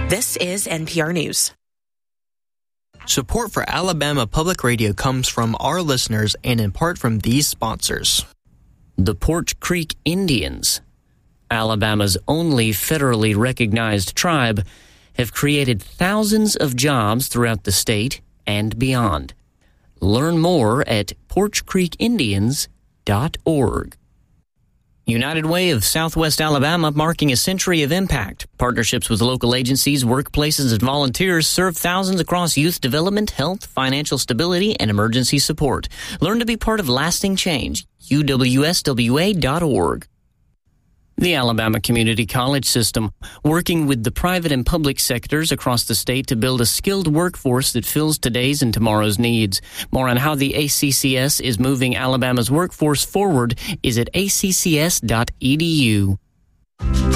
This is NPR News. Support for Alabama Public Radio comes from our listeners and in part from these sponsors. The Porch Creek Indians, Alabama's only federally recognized tribe, have created thousands of jobs throughout the state and beyond. Learn more at porchcreekindians.org. United Way of Southwest Alabama, marking a century of impact. Partnerships with local agencies, workplaces, and volunteers serve thousands across youth development, health, financial stability, and emergency support. Learn to be part of lasting change. uwswa.org. The Alabama Community College System, working with the private and public sectors across the state to build a skilled workforce that fills today's and tomorrow's needs. More on how the ACCS is moving Alabama's workforce forward is at accs.edu.